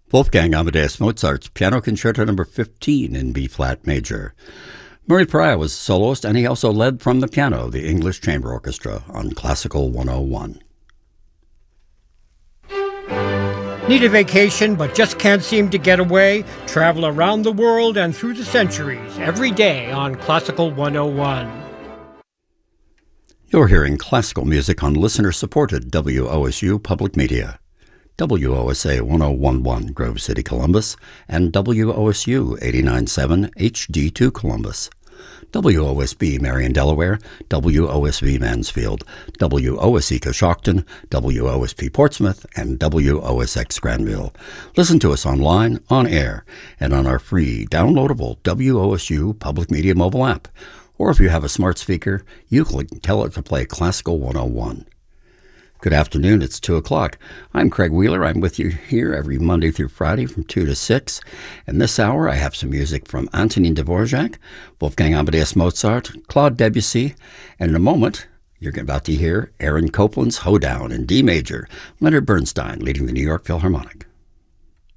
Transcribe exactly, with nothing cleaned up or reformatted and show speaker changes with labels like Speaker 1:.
Speaker 1: Wolfgang Amadeus Mozart's Piano Concerto Number fifteen in B-flat major. Murray Pariah was soloist, and he also led from the piano the English Chamber Orchestra on Classical one oh one.
Speaker 2: Need a vacation but just can't seem to get away? Travel around the world and through the centuries every day on Classical one oh one.
Speaker 1: You're hearing classical music on listener-supported W O S U Public Media. W O S A one oh one point one Grove City, Columbus, and W O S U eighty-nine point seven H D two Columbus. W O S B Marion, Delaware, W O S V Mansfield, W O S E Coshocton, W O S P Portsmouth, and W O S X Granville. Listen to us online, on air, and on our free, downloadable W O S U Public Media mobile app. Or if you have a smart speaker, you can tell it to play Classical one oh one. Good afternoon, it's two o'clock. I'm Craig Wheeler. I'm with you here every Monday through Friday from two to six. And this hour I have some music from Antonin Dvorak, Wolfgang Amadeus Mozart, Claude Debussy, and in a moment you're about to hear Aaron Copland's Hoedown in D major, Leonard Bernstein leading the New York Philharmonic.